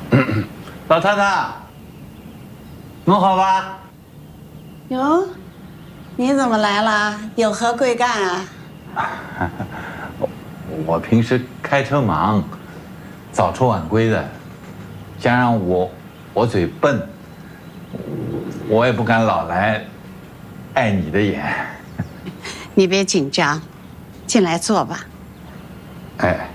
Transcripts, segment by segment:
老太太，弄好吧？ 哟，你怎么来了？有何贵干啊？ 我平时开车忙，早出晚归的，加上我嘴笨，我也不敢老来碍你的眼。 你别紧张，进来坐吧。 哎。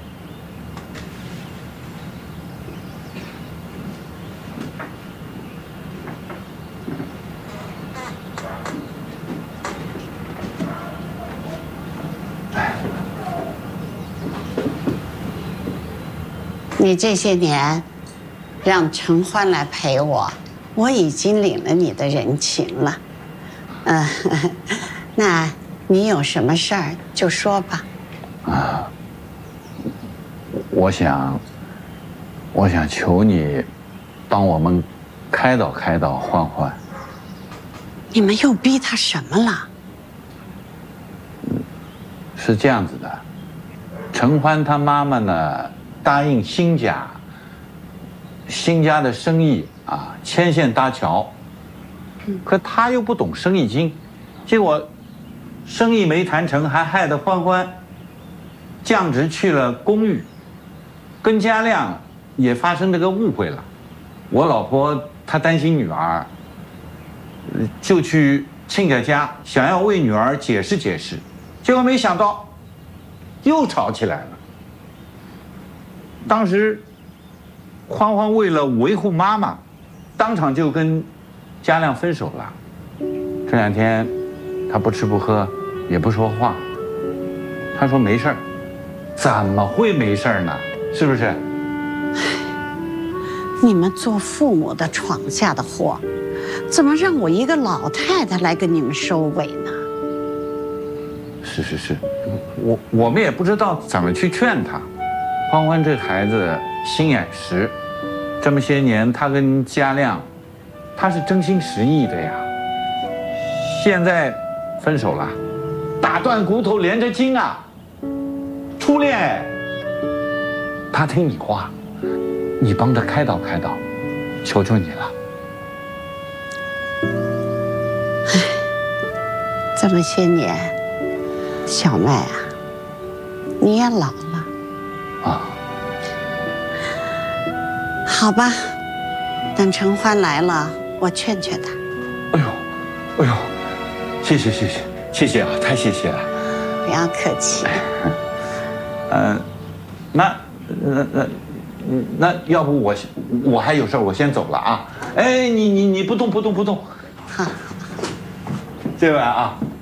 你这些年让承欢来陪我，我已经领了你的人情了。那你有什么事儿就说吧。 啊，我想求你帮我们开导开导欢欢。 你们又逼他什么了？ 是这样子的，承欢他妈妈呢答应新家的生意啊，牵线搭桥，可他又不懂生意经，结果生意没谈成，还害得欢欢降职去了公寓，跟嘉亮也发生这个误会了。我老婆她担心女儿，就去亲家家想要为女儿解释解释，结果没想到又吵起来了。当时欢欢为了维护妈妈，当场就跟嘉亮分手了。这2天他不吃不喝也不说话，他说没事儿。怎么会没事儿呢？是不是？ 你们做父母的闯下的祸，怎么让我一个老太太来跟你们收尾呢？ 是，我们也不知道怎么去劝他。欢欢这孩子心眼实，这么些年他跟嘉亮，他是真心实意的呀。现在分手了，打断骨头连着筋啊，初恋哎，他听你话，你帮他开导开导，求求你了。 这么些年，小麦啊，你也老了。 啊， 好吧，等承欢来了，我劝劝他。 哎呦，谢谢啊，太谢谢了。 不要客气。 那要不我还有事，我先走了啊。哎，你不动。 好， 这位啊。